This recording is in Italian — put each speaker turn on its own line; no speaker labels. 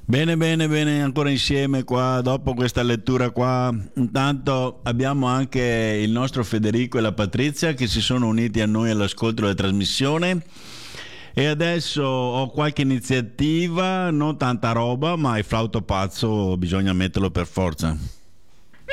Bene, bene, bene, ancora insieme qua, dopo questa lettura qua. Intanto abbiamo anche il nostro Federico e la Patrizia che si sono uniti a noi all'ascolto della trasmissione. E adesso ho qualche iniziativa, non tanta roba, ma il flauto pazzo bisogna metterlo per forza.